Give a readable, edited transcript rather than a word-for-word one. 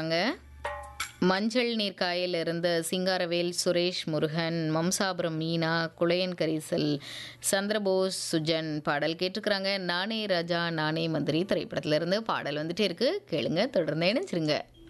மஞ்சள் நீர் காயில் இருந்த சிங்காரவேல், சுரேஷ் முருகன், மம்சாபுரம் மீனா, குளையன் கரிசல், சந்திரபோஸ், சுஜன் பாடல் கேட்டுக்கிறாங்க. நானே ராஜா நானே மந்திரி திரைப்படத்துல இருந்து பாடல் வந்துட்டே இருக்கு. கேளுங்க, தொடர்ந்து இணைஞ்சிருங்க.